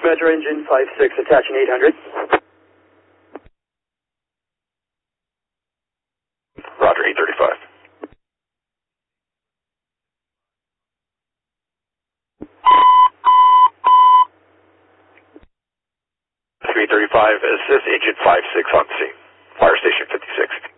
Metro engine 56 attaching 800. Roger, 835. 335, assist agent 56 on scene. Fire station 56.